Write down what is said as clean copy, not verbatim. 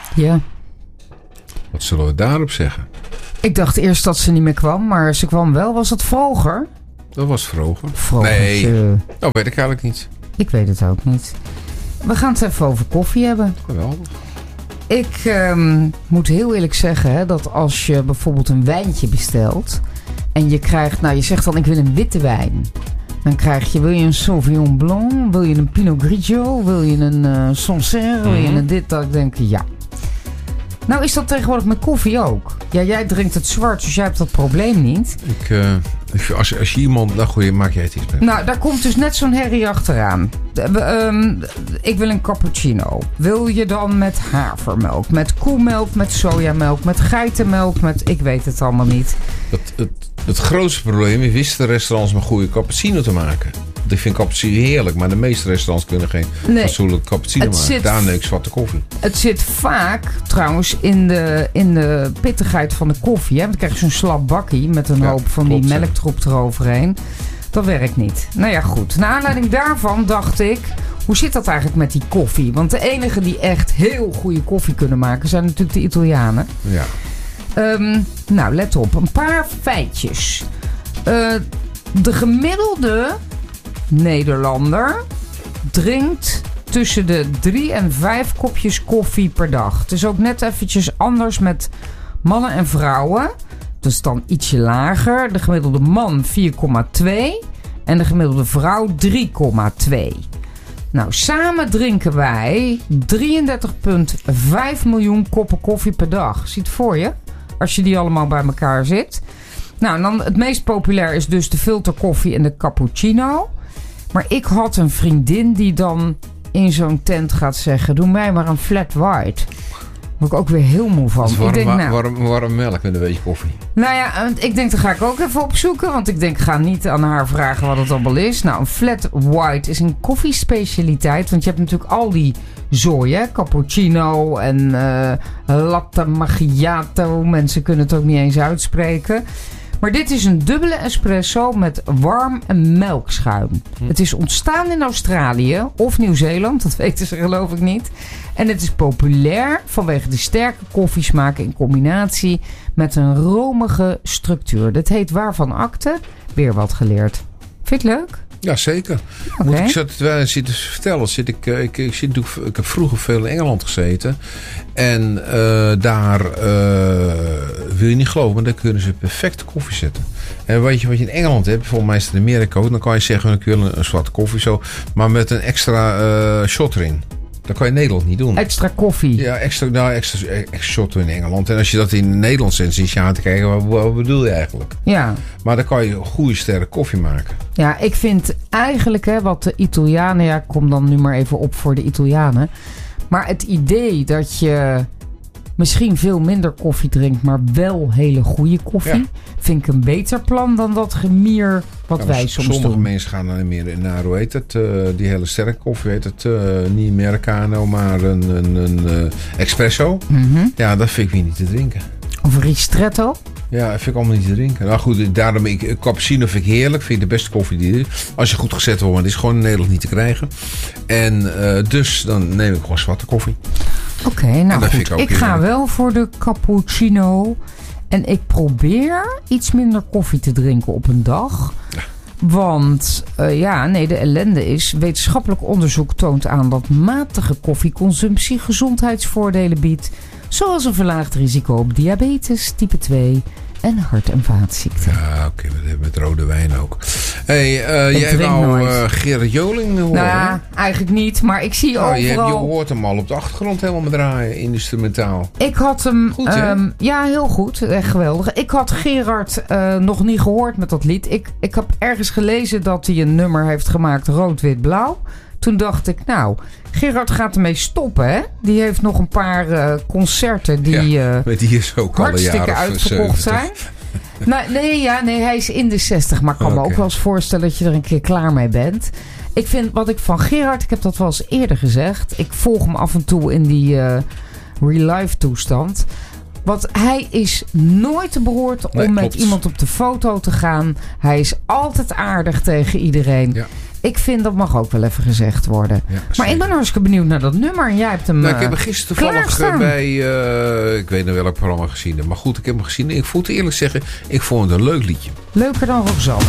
Ja. Wat zullen we daarop zeggen? Ik dacht eerst dat ze niet meer kwam, maar ze kwam wel. Was het Vroger? Dat was Vroger. Vroger. Nee, dat weet ik eigenlijk niet. Ik weet het ook niet. We gaan het even over koffie hebben. Geweldig. Ik moet heel eerlijk zeggen, hè, dat als je bijvoorbeeld een wijntje bestelt en je krijgt, je zegt dan ik wil een witte wijn. Dan krijg je, wil je een Sauvignon Blanc, wil je een Pinot Grigio, wil je een Sancerre, wil je een dit, dat. Ik denk, ja. Nou is dat tegenwoordig met koffie ook. Ja, jij drinkt het zwart, dus jij hebt dat probleem niet. Als je iemand... Nou goed, maak jij het iets mee. Nou, daar komt dus net zo'n herrie achteraan. Ik wil een cappuccino. Wil je dan met havermelk, met koemelk, met sojamelk, met geitenmelk, met... Ik weet het allemaal niet. Het grootste probleem is, wisten restaurants een goede cappuccino te maken. Want ik vind cappuccino heerlijk, maar de meeste restaurants kunnen geen fatsoenlijke cappuccino maken. Daar neuk zwarte koffie. Het zit vaak trouwens in de pittigheid van de koffie. Hè? Dan krijg je zo'n slap bakkie met een hoop van die melktroep eroverheen. Dat werkt niet. Nou ja, goed. Naar aanleiding daarvan dacht ik, hoe zit dat eigenlijk met die koffie? Want de enigen die echt heel goede koffie kunnen maken zijn natuurlijk de Italianen. Ja. Nou, let op. Een paar feitjes. De gemiddelde Nederlander drinkt tussen de 3 en 5 kopjes koffie per dag. Het is ook net eventjes anders met mannen en vrouwen. Dat is dan ietsje lager. De gemiddelde man 4,2 en de gemiddelde vrouw 3,2. Nou, samen drinken wij 33,5 miljoen koppen koffie per dag. Zie het voor je? Als je die allemaal bij elkaar zit. Nou, en dan het meest populair is dus de filterkoffie en de cappuccino. Maar ik had een vriendin die dan in zo'n tent gaat zeggen, doe mij maar een flat white. Daar word ik ook weer heel moe van. Warm melk met een beetje koffie. Nou ja, ik denk, dat ga ik ook even opzoeken. Want ik denk, ik ga niet aan haar vragen wat het allemaal is. Nou, een flat white is een koffiespecialiteit. Want je hebt natuurlijk al die zooi, hè? Cappuccino en latte macchiato. Mensen kunnen het ook niet eens uitspreken. Maar dit is een dubbele espresso met warm melkschuim. Het is ontstaan in Australië of Nieuw-Zeeland. Dat weten ze geloof ik niet. En het is populair vanwege de sterke koffiesmaak in combinatie met een romige structuur. Dat heet waarvan akte. Weer wat geleerd. Vind je het leuk? Ja, zeker. Okay. Ik zat zitten vertellen. Ik heb vroeger veel in Engeland gezeten. En daar wil je niet geloven, maar daar kunnen ze perfect koffie zetten. En weet je wat je in Engeland hebt, bijvoorbeeld mij is het in Amerika ook, dan kan je zeggen, ik wil een zwarte koffie zo, maar met een extra shot erin. Dat kan je in Nederland niet doen. Extra koffie. Ja, extra shot in Engeland. En als je dat in Nederland zet, zit je aan te kijken, wat bedoel je eigenlijk? Ja. Maar dan kan je goede sterke koffie maken. Ja, ik vind eigenlijk, wat de Italianen, ik kom dan nu maar even op voor de Italianen. Maar het idee dat je misschien veel minder koffie drinkt, maar wel hele goede koffie, vind ik een beter plan dan dat gemier wat wij soms doen. Sommige mensen gaan dan meer naar, hoe heet het, die hele sterke koffie, heet het, niet Americano, maar een espresso. Mm-hmm. Ja, dat vind ik weer niet te drinken. Of een ristretto? Ja, dat vind ik allemaal niet te drinken. Nou goed, daarom cappuccino vind ik heerlijk. Vind ik de beste koffie die er is. Als je goed gezet wordt, want het is gewoon in Nederland niet te krijgen. En dus dan neem ik gewoon zwarte koffie. Oké, nou goed. Ik ga wel voor de cappuccino. En ik probeer iets minder koffie te drinken op een dag. Ja. Want de ellende is, wetenschappelijk onderzoek toont aan dat matige koffieconsumptie gezondheidsvoordelen biedt. Zoals een verlaagd risico op diabetes, type 2 en hart- en vaatziekten. Ja, oké, we hebben met rode wijn ook. Hey, jij wou Gerard Joling horen? Nou, eigenlijk niet, maar ik zie overal... Je hoort hem al op de achtergrond helemaal met draaien, instrumentaal. Ik had hem... Goed, ja, heel goed. Echt geweldig. Ik had Gerard nog niet gehoord met dat lied. Ik heb ergens gelezen dat hij een nummer heeft gemaakt, rood, wit, blauw. Toen dacht ik, Gerard gaat ermee stoppen, hè? Die heeft nog een paar concerten die is ook hartstikke uitverkocht zijn. Nee, hij is in de 60, maar ik kan me ook wel eens voorstellen dat je er een keer klaar mee bent. Ik vind wat ik van Gerard, ik heb dat wel eens eerder gezegd. Ik volg hem af en toe in die real life toestand. Want hij is nooit te beroerd om met iemand op de foto te gaan. Hij is altijd aardig tegen iedereen. Ja. Ik vind dat mag ook wel even gezegd worden. Ja, maar ik ben hartstikke benieuwd naar dat nummer. En jij hebt hem ik heb hem gisteren toevallig bij... ik weet niet welk programma gezien heb. Maar goed, ik heb hem gezien. Ik moet eerlijk zeggen, ik vond het een leuk liedje. Leuker dan Roxanne.